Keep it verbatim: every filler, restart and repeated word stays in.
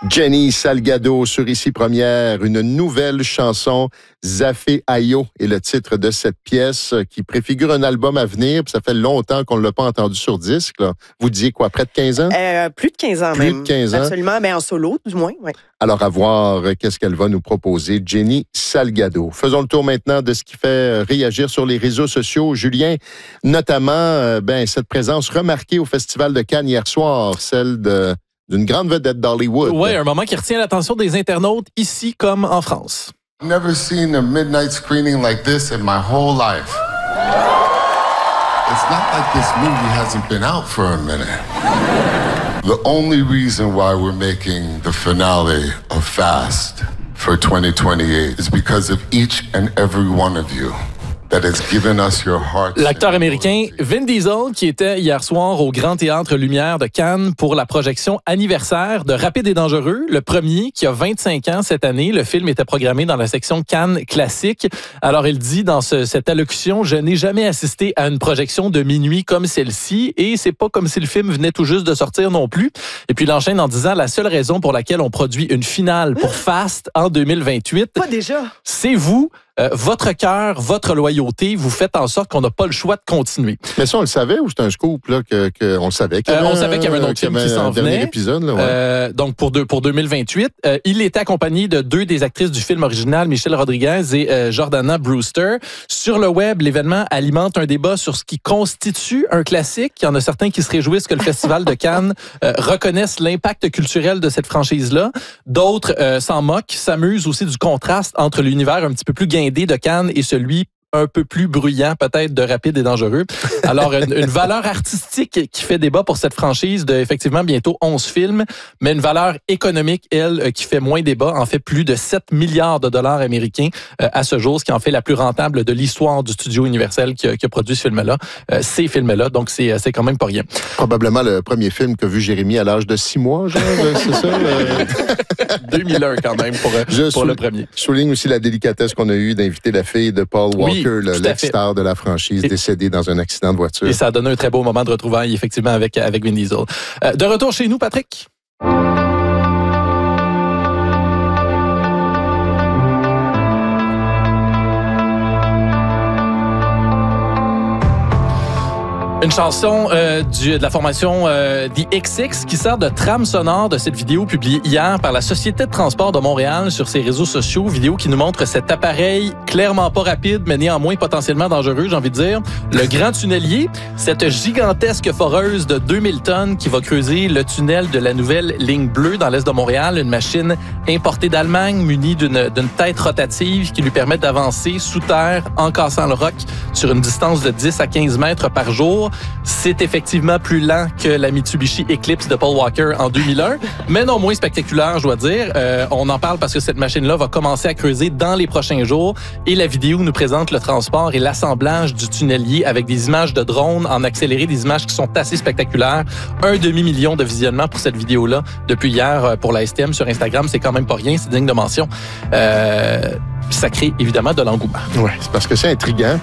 Jenny Salgado sur Ici Première, une nouvelle chanson, Zafé Ayo est le titre de cette pièce qui préfigure un album à venir. Puis ça fait longtemps qu'on ne l'a pas entendu sur disque. Là. Vous disiez quoi, près de quinze ans? Euh, plus de quinze ans plus même. Plus de quinze ans. Absolument, mais en solo du moins. Ouais. Alors à voir qu'est-ce qu'elle va nous proposer, Jenny Salgado. Faisons le tour maintenant de ce qui fait réagir sur les réseaux sociaux. Julien, notamment ben, cette présence remarquée au Festival de Cannes hier soir, celle de... d'une grande vedette d'Hollywood. Oui, un moment qui retient l'attention des internautes ici comme en France. I've never seen a midnight screening like this in my whole life. It's not like this movie hasn't been out for a minute. The only reason why we're making the finale of Fast for twenty twenty-eight is because of each and every one of you. L'acteur américain Vin Diesel qui était hier soir au Grand Théâtre Lumière de Cannes pour la projection anniversaire de Rapide et Dangereux, le premier qui a vingt-cinq ans cette année. Le film était programmé dans la section Cannes classique. Alors il dit dans ce, cette allocution, je n'ai jamais assisté à une projection de minuit comme celle-ci et c'est pas comme si le film venait tout juste de sortir non plus. Et puis il enchaîne en disant la seule raison pour laquelle on produit une finale pour Fast en deux mille vingt-huit, pas déjà. C'est vous. Euh, votre cœur, votre loyauté, vous faites en sorte qu'on n'a pas le choix de continuer. Mais ça, on le savait ou c'est un scoop là que, que on le savait qu'il y avait, euh, on savait qu'il y avait un autre film qui s'en venait. Épisode, là, ouais. euh, donc pour deux, pour deux mille vingt-huit, euh, il était accompagné de deux des actrices du film original, Michelle Rodriguez et euh, Jordana Brewster. Sur le web, l'événement alimente un débat sur ce qui constitue un classique. Il y en a certains qui se réjouissent que le Festival de Cannes euh, reconnaisse l'impact culturel de cette franchise-là. D'autres euh, s'en moquent, s'amusent aussi du contraste entre l'univers un petit peu plus guindé de Cannes et celui un peu plus bruyant, peut-être, de Rapide et Dangereux. Alors, une, une valeur artistique qui fait débat pour cette franchise de, effectivement, bientôt onze films, mais une valeur économique, elle, qui fait moins débat, en fait plus de sept milliards de dollars américains euh, à ce jour, ce qui en fait la plus rentable de l'histoire du studio Universal qui a, qui a produit ce film-là, euh, ces films-là. Donc, c'est, c'est quand même pas rien. Probablement le premier film qu'a vu Jérémy à l'âge de six mois, genre, c'est ça? Euh... deux mille un, quand même, pour, Je pour sou- le premier. Je souligne aussi la délicatesse qu'on a eue d'inviter la fille de Paul Walker. Oui. Le, l'ex-star de la franchise, et, décédé dans un accident de voiture. Et ça a donné un très beau moment de retrouvailles, effectivement, avec, avec Vin Diesel. Euh, de retour chez nous, Patrick. Une chanson euh, du, de la formation euh, The X X qui sert de trame sonore de cette vidéo publiée hier par la Société de transport de Montréal sur ses réseaux sociaux. Vidéo qui nous montre cet appareil clairement pas rapide, mais néanmoins potentiellement dangereux, j'ai envie de dire. Le Grand Tunnelier, cette gigantesque foreuse de deux mille tonnes qui va creuser le tunnel de la nouvelle ligne bleue dans l'est de Montréal. Une machine importée d'Allemagne munie d'une, d'une tête rotative qui lui permet d'avancer sous terre en cassant le roc sur une distance de dix à quinze mètres par jour. C'est effectivement plus lent que la Mitsubishi Eclipse de Paul Walker en deux mille un, mais non moins spectaculaire, je dois dire. Euh, on en parle parce que cette machine-là va commencer à creuser dans les prochains jours et la vidéo nous présente le transport et l'assemblage du tunnelier avec des images de drones en accéléré, des images qui sont assez spectaculaires. Un demi-million de visionnements pour cette vidéo-là depuis hier pour la S T M sur Instagram. C'est quand même pas rien, c'est digne de mention. Euh, ça crée évidemment de l'engouement. Oui, c'est parce que c'est intriguant.